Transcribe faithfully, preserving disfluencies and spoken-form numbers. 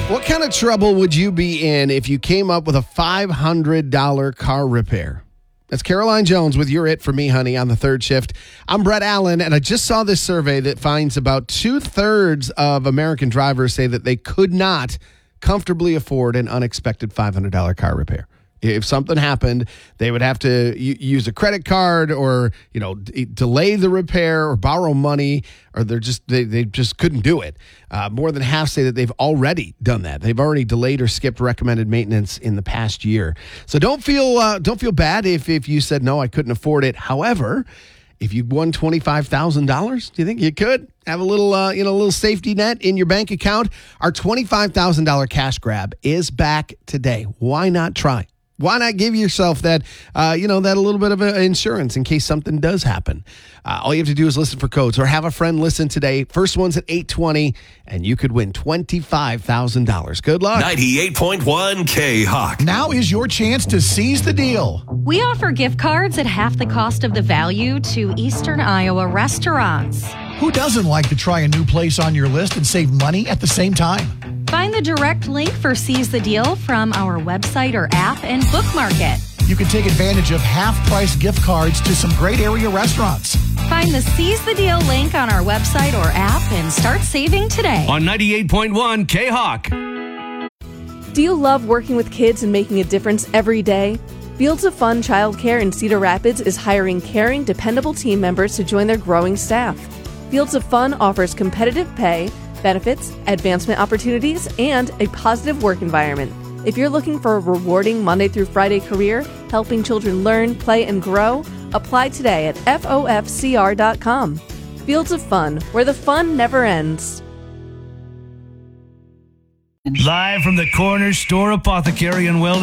What kind of trouble would you be in if you came up with a five hundred dollars car repair? That's Caroline Jones with You're It For Me, Honey, on the third shift. I'm Brett Allen, and I just saw this survey that finds about two-thirds of American drivers say that they could not comfortably afford an unexpected five hundred dollars car repair. If something happened, they would have to use a credit card or, you know, d- delay the repair or borrow money, or they're just they, they just couldn't do it. Uh, more than half say that they've already done that. They've already delayed or skipped recommended maintenance in the past year. So don't feel uh, don't feel bad if if you said no, I couldn't afford it. However, if you won twenty-five thousand dollars, do you think you could have a little, uh, you know, a little safety net in your bank account? Our twenty-five thousand dollars cash grab is back today. Why not try? Why not give yourself that, uh, you know, that a little bit of insurance in case something does happen? Uh, all you have to do is listen for codes or have a friend listen today. First one's at eight twenty, and you could win twenty-five thousand dollars. Good luck. ninety-eight point one K-Hawk. Now is your chance to seize the deal. We offer gift cards at half the cost of the value to Eastern Iowa restaurants. Who doesn't like to try a new place on your list and save money at the same time? Find the direct link for Seize the Deal from our website or app and bookmark it. You can take advantage of half-price gift cards to some great area restaurants. Find the Seize the Deal link on our website or app and start saving today. On ninety-eight point one K-Hawk. Do you love working with kids and making a difference every day? Fields of Fun Childcare in Cedar Rapids is hiring caring, dependable team members to join their growing staff. Fields of Fun offers competitive pay, benefits, advancement opportunities, and a positive work environment. If you're looking for a rewarding Monday through Friday career, helping children learn, play, and grow, apply today at F O F C R dot com. Fields of Fun, where the fun never ends. Live from the Corner Store Apothecary and Wellness